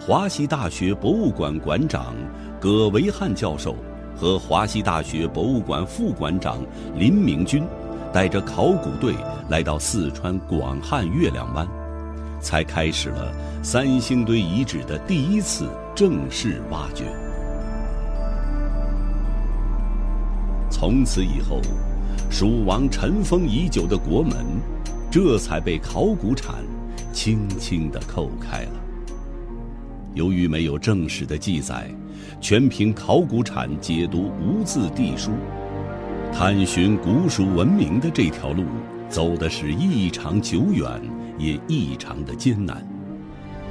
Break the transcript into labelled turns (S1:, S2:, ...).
S1: 华西大学博物馆馆长葛维汉教授和华西大学博物馆副馆长林明军带着考古队来到四川广汉月亮湾，才开始了三星堆遗址的第一次正式挖掘。从此以后，蜀王尘封已久的国门，这才被考古铲轻轻地叩开了。由于没有正史的记载，全凭考古铲解读无字地书，探寻古蜀文明的这条路走的是异常久远，也异常的艰难。